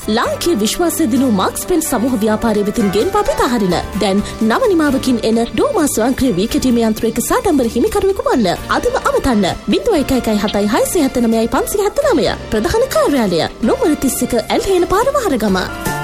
ලාංකීය විශ්වාසය දිනු මාක්ස් පෙන් සමූහ ව්‍යාපාරය වෙතින් ගෙන්වා බෙදා හරින. දැන් නව නිමාවකින් එන ඩෝමා ස්වයංක්‍රීය වී කැටීමේ යන්ත්‍රයක සාඩම්බර හිමිකරුවෙකු වන්න. අදම අවතන්න 0117 679 579 ප්‍රධාන කාර්යාලය නොමර 31 ඇල්හේන පාර මහරගම.